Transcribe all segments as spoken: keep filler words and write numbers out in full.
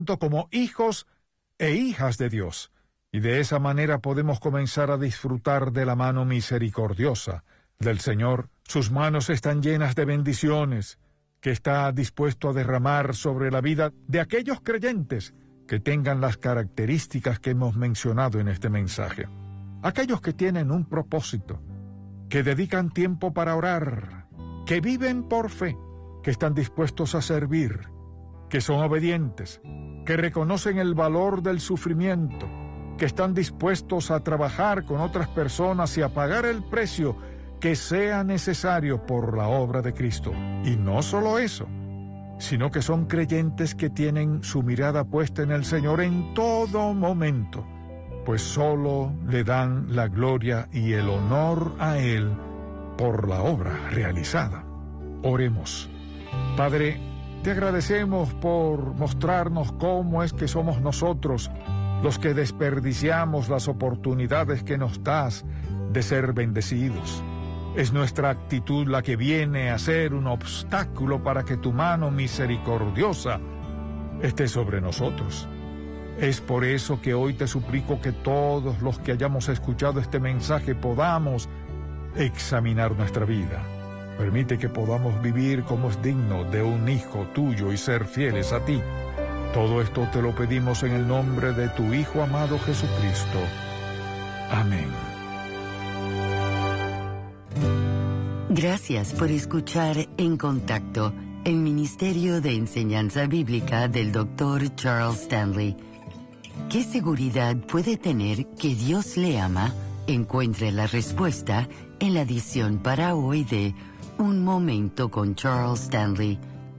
como hijos e hijas de Dios, y de esa manera podemos comenzar a disfrutar de la mano misericordiosa del Señor. Sus manos están llenas de bendiciones, que está dispuesto a derramar sobre la vida de aquellos creyentes que tengan las características que hemos mencionado en este mensaje. Aquellos que tienen un propósito, que dedican tiempo para orar, que viven por fe, que están dispuestos a servir, que son obedientes, que reconocen el valor del sufrimiento, que están dispuestos a trabajar con otras personas y a pagar el precio que sea necesario por la obra de Cristo. Y no solo eso, sino que son creyentes que tienen su mirada puesta en el Señor en todo momento, pues solo le dan la gloria y el honor a Él por la obra realizada. Oremos. Padre, te agradecemos por mostrarnos cómo es que somos nosotros los que desperdiciamos las oportunidades que nos das de ser bendecidos. Es nuestra actitud la que viene a ser un obstáculo para que tu mano misericordiosa esté sobre nosotros. Es por eso que hoy te suplico que todos los que hayamos escuchado este mensaje podamos examinar nuestra vida. Permite que podamos vivir como es digno de un hijo tuyo y ser fieles a ti. Todo esto te lo pedimos en el nombre de tu Hijo amado Jesucristo. Amén. Gracias por escuchar En Contacto, el Ministerio de Enseñanza Bíblica del doctor Charles Stanley. ¿Qué seguridad puede tener que Dios le ama? Encuentre la respuesta en la edición para hoy de Un Momento con Charles Stanley.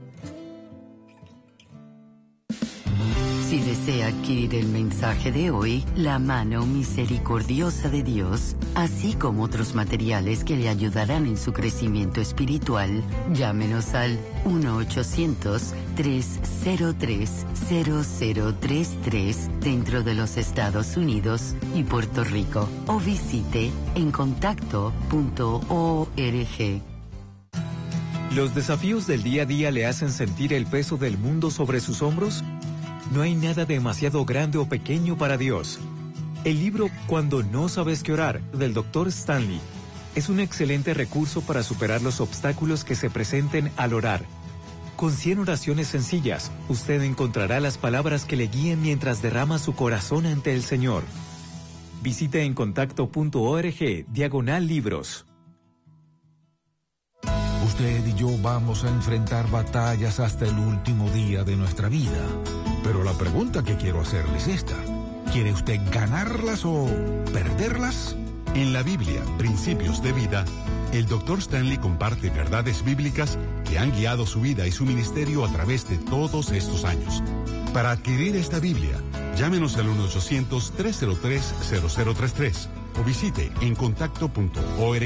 Si desea adquirir el mensaje de hoy, La mano misericordiosa de Dios, así como otros materiales que le ayudarán en su crecimiento espiritual, llámenos al uno ochocientos, tres cero tres, cero cero tres tres dentro de los Estados Unidos y Puerto Rico, o visite en contacto punto org. ¿Los desafíos del día a día le hacen sentir el peso del mundo sobre sus hombros? No hay nada demasiado grande o pequeño para Dios. El libro Cuando no sabes qué orar, del doctor Stanley, es un excelente recurso para superar los obstáculos que se presenten al orar. Con cien oraciones sencillas, usted encontrará las palabras que le guíen mientras derrama su corazón ante el Señor. Visite en contacto punto org, diagonal libros. Usted y yo vamos a enfrentar batallas hasta el último día de nuestra vida. Pero la pregunta que quiero hacerle es esta. ¿Quiere usted ganarlas o perderlas? En la Biblia, Principios de Vida, el doctor Stanley comparte verdades bíblicas que han guiado su vida y su ministerio a través de todos estos años. Para adquirir esta Biblia, llámenos al uno ochocientos, tres cero tres, cero cero tres tres o visite en contacto punto org.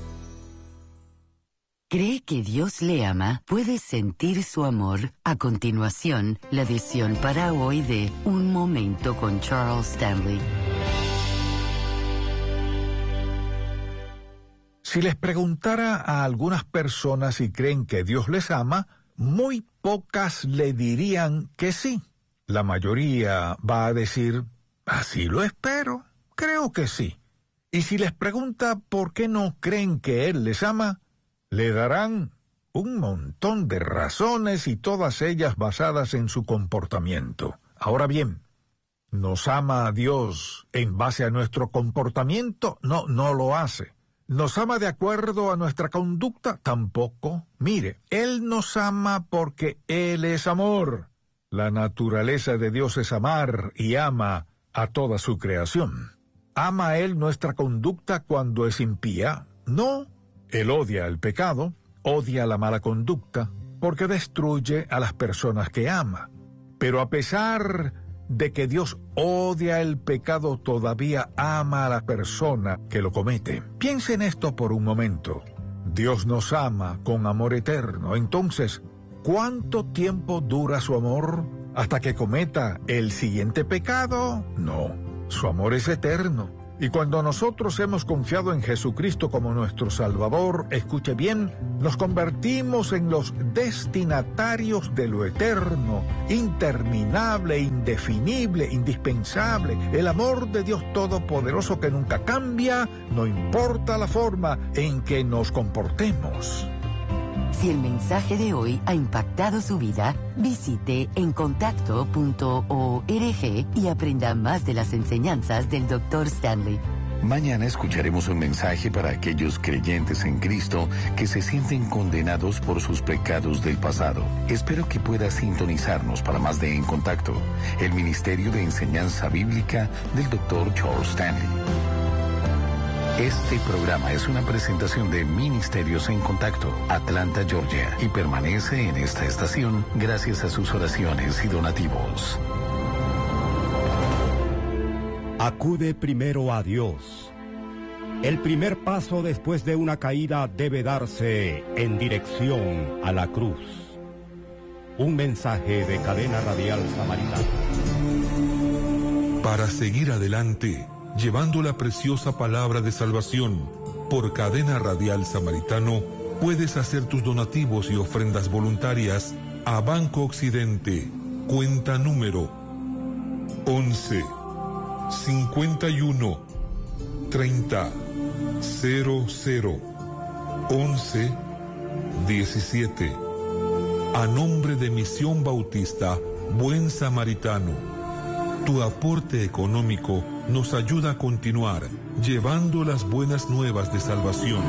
¿Cree que Dios le ama? ¿Puede sentir su amor? A continuación, la edición para hoy de Un Momento con Charles Stanley. Si les preguntara a algunas personas si creen que Dios les ama, muy pocas le dirían que sí. La mayoría va a decir, así lo espero, creo que sí. Y si les pregunta por qué no creen que Él les ama, le darán un montón de razones y todas ellas basadas en su comportamiento. Ahora bien, ¿nos ama a Dios en base a nuestro comportamiento? No, no lo hace. ¿Nos ama de acuerdo a nuestra conducta? Tampoco. Mire, Él nos ama porque Él es amor. La naturaleza de Dios es amar y ama a toda su creación. ¿Ama Él nuestra conducta cuando es impía? No. Él odia el pecado, odia la mala conducta, porque destruye a las personas que ama. Pero a pesar de que Dios odia el pecado, todavía ama a la persona que lo comete. Piense en esto por un momento. Dios nos ama con amor eterno. Entonces, ¿cuánto tiempo dura su amor? ¿Hasta que cometa el siguiente pecado? No, su amor es eterno. Y cuando nosotros hemos confiado en Jesucristo como nuestro Salvador, escuche bien, nos convertimos en los destinatarios de lo eterno, interminable, indefinible, indispensable, el amor de Dios Todopoderoso que nunca cambia, no importa la forma en que nos comportemos. Si el mensaje de hoy ha impactado su vida, visite encontacto punto org y aprenda más de las enseñanzas del doctor Stanley. Mañana escucharemos un mensaje para aquellos creyentes en Cristo que se sienten condenados por sus pecados del pasado. Espero que pueda sintonizarnos para más de En Contacto, el Ministerio de Enseñanza Bíblica del doctor Charles Stanley. Este programa es una presentación de Ministerios en Contacto, Atlanta, Georgia, y permanece en esta estación gracias a sus oraciones y donativos. Acude primero a Dios. El primer paso después de una caída debe darse en dirección a la cruz. Un mensaje de Cadena Radial Samaritana. Para seguir adelante, llevando la preciosa palabra de salvación por Cadena Radial Samaritano, puedes hacer tus donativos y ofrendas voluntarias a Banco Occidente, cuenta número once, cincuenta y uno, treinta, cero cero, once, diecisiete. A nombre de Misión Bautista Buen Samaritano. Tu aporte económico nos ayuda a continuar llevando las buenas nuevas de salvación